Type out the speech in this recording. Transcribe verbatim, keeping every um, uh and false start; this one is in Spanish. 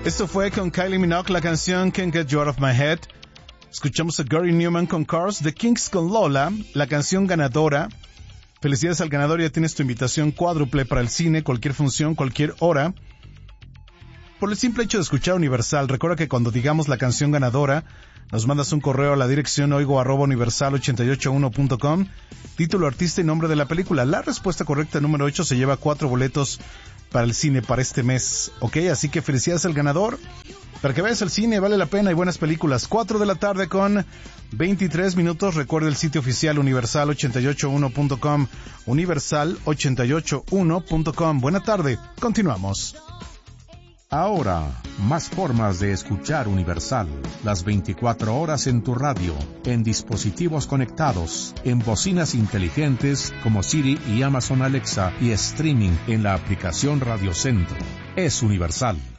Esto fue con Kylie Minogue, la canción Can't Get You Out of My Head. Escuchamos a Gary Newman con Cars, The Kinks con Lola, la canción ganadora. Felicidades al ganador, ya tienes tu invitación cuádruple para el cine, cualquier función, cualquier hora. Por el simple hecho de escuchar Universal, recuerda que cuando digamos la canción ganadora, nos mandas un correo a la dirección oigo arroba universal ochenta y ocho uno punto com, título, artista y nombre de la película. La respuesta correcta número ocho se lleva cuatro boletos para el cine para este mes, ¿ok? Así que felicidades al ganador. Para que vayas al cine, vale la pena, y buenas películas. cuatro de la tarde con veintitrés minutos. Recuerda el sitio oficial universal ochenta y ocho uno punto com, universal ochenta y ocho uno punto com. Buena tarde, continuamos. Ahora, más formas de escuchar Universal. Las veinticuatro horas en tu radio, en dispositivos conectados, en bocinas inteligentes como Siri y Amazon Alexa, y streaming en la aplicación Radio Centro. Es Universal.